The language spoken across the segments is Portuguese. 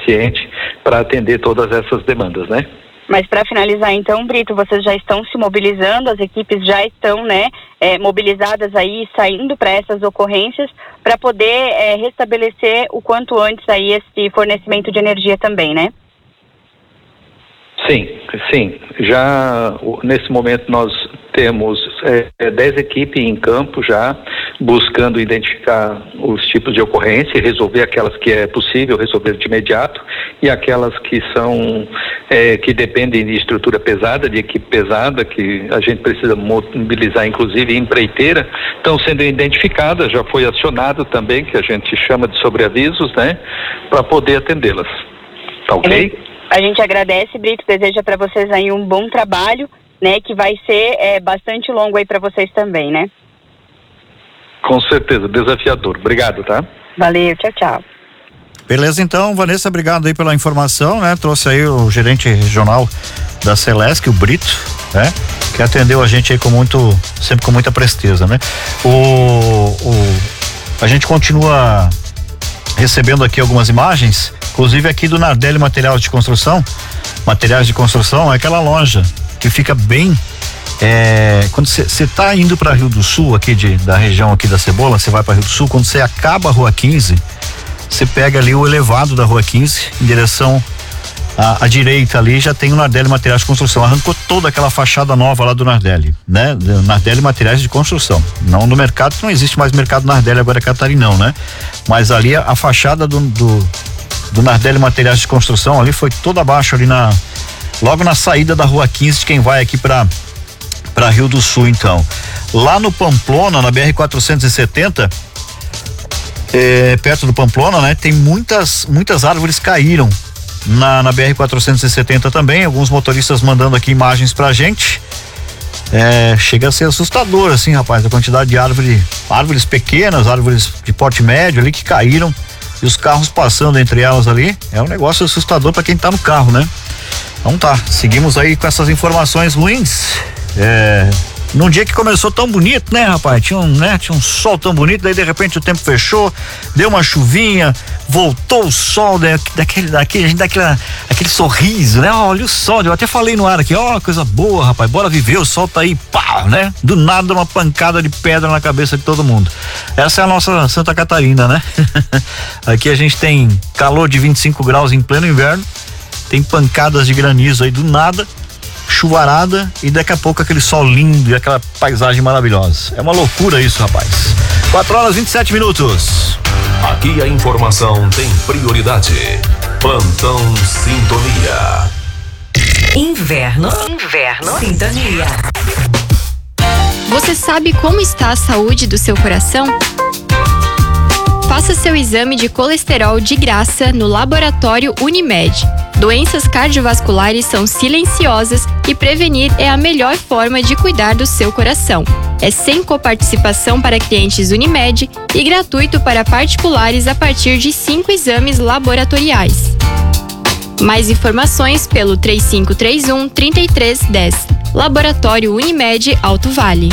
suficiente para atender todas essas demandas, né? Mas para finalizar então, Brito, vocês já estão se mobilizando, as equipes já estão, né, mobilizadas aí, saindo para essas ocorrências, para poder restabelecer o quanto antes aí esse fornecimento de energia também, né? Sim. Já nesse momento nós temos 10 equipes em campo já, buscando identificar os tipos de ocorrência e resolver aquelas que é possível resolver de imediato, e aquelas que são que dependem de estrutura pesada, de equipe pesada, que a gente precisa mobilizar, inclusive empreiteira, estão sendo identificadas, já foi acionado também, que a gente chama de sobreavisos, né, para poder atendê-las. Tá ok? A gente agradece, Brito, deseja para vocês aí um bom trabalho, né, que vai ser bastante longo aí para vocês também, né? Com certeza, desafiador. Obrigado, tá? Valeu, tchau. Beleza, então, Vanessa, obrigado aí pela informação, né? Trouxe aí o gerente regional da Celesc, o Brito, né? Que atendeu a gente aí sempre com muita presteza, né? A gente continua recebendo aqui algumas imagens, inclusive aqui do Nardelli Materiais de Construção, é aquela loja que fica bem, quando você tá indo para Rio do Sul, aqui da região aqui da Cebola, você vai para Rio do Sul, quando você acaba a Rua 15, você pega ali o elevado da Rua 15, em direção à direita ali, já tem o Nardelli Materiais de Construção, arrancou toda aquela fachada nova lá do Nardelli, né? Do Nardelli Materiais de Construção, não no mercado, não existe mais mercado Nardelli, agora é Catarinão, né? Mas ali a fachada do Nardelli Materiais de Construção ali foi toda abaixo ali logo na saída da Rua 15, de quem vai aqui para Rio do Sul, então. Lá no Pamplona, na BR-470, perto do Pamplona, né? Tem muitas árvores caíram na BR-470 também, alguns motoristas mandando aqui imagens pra gente. Chega a ser assustador, assim, rapaz, a quantidade de árvores pequenas, árvores de porte médio ali que caíram, e os carros passando entre elas ali, é um negócio assustador para quem tá no carro, né? Então tá, seguimos aí com essas informações ruins. Num dia que começou tão bonito, né, rapaz? Tinha um sol tão bonito, daí de repente o tempo fechou, deu uma chuvinha, voltou o sol, aquele sorriso, né? Olha o sol, eu até falei no ar aqui, coisa boa, rapaz, bora viver, o sol tá aí, pá, né? Do nada uma pancada de pedra na cabeça de todo mundo. Essa é a nossa Santa Catarina, né? Aqui a gente tem calor de 25 graus em pleno inverno, tem pancadas de granizo aí do nada, chuvarada, e daqui a pouco aquele sol lindo e aquela paisagem maravilhosa. É uma loucura isso, rapaz. 4h27. Aqui a informação tem prioridade. Plantão Sintonia. Inverno Sintonia. Você sabe como está a saúde do seu coração? Faça seu exame de colesterol de graça no Laboratório Unimed. Doenças cardiovasculares são silenciosas e prevenir é a melhor forma de cuidar do seu coração. É sem coparticipação para clientes Unimed e gratuito para particulares a partir de 5 exames laboratoriais. Mais informações pelo 3531-3310. Laboratório Unimed Alto Vale.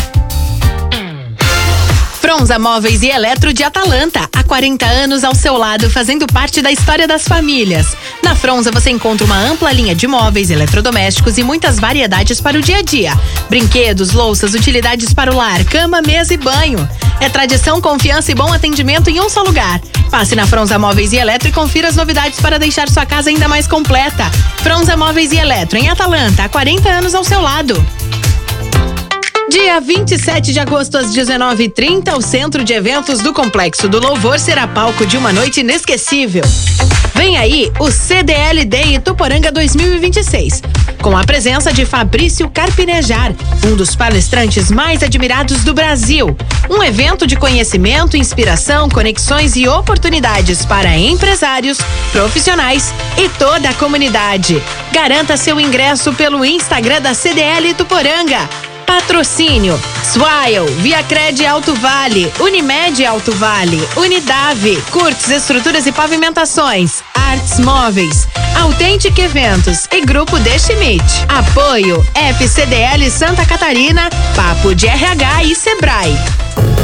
Fronza Móveis e Eletro de Atalanta, há 40 anos ao seu lado, fazendo parte da história das famílias. Na Fronza você encontra uma ampla linha de móveis, eletrodomésticos e muitas variedades para o dia a dia. Brinquedos, louças, utilidades para o lar, cama, mesa e banho. É tradição, confiança e bom atendimento em um só lugar. Passe na Fronza Móveis e Eletro e confira as novidades para deixar sua casa ainda mais completa. Fronza Móveis e Eletro, em Atalanta, há 40 anos ao seu lado. Dia 27 de agosto, às 19h30, o Centro de Eventos do Complexo do Louvor será palco de uma noite inesquecível. Vem aí o CDL Day Ituporanga 2026, com a presença de Fabrício Carpinejar, um dos palestrantes mais admirados do Brasil. Um evento de conhecimento, inspiração, conexões e oportunidades para empresários, profissionais e toda a comunidade. Garanta seu ingresso pelo Instagram da CDL Ituporanga. Patrocínio: Swile, Viacred Alto Vale, Unimed Alto Vale, Unidave, Curtis Estruturas e Pavimentações, Arts Móveis, Authentic Eventos e Grupo De Schmidt. Apoio: FCDL Santa Catarina, Papo de RH e Sebrae.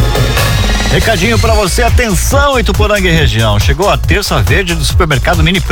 Recadinho pra você, atenção Ituporanga e região, chegou a terça verde do supermercado Mini